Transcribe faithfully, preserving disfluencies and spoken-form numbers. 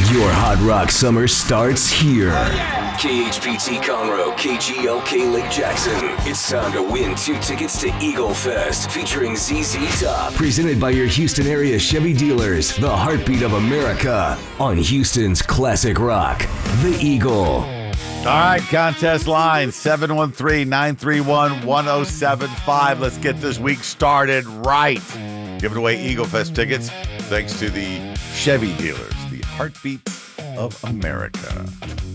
Your Hot Rock summer starts here. K H P T Conroe, K G L K Lake Jackson. It's time to win two tickets to Eagle Fest featuring Z Z Top. Presented by your Houston area Chevy dealers, the heartbeat of America, on Houston's classic rock, The Eagle. All right, contest line seven one three, nine three one, one oh seven five. Let's get this week started right. Giving away Eagle Fest tickets thanks to the Chevy dealers, the heartbeat of America.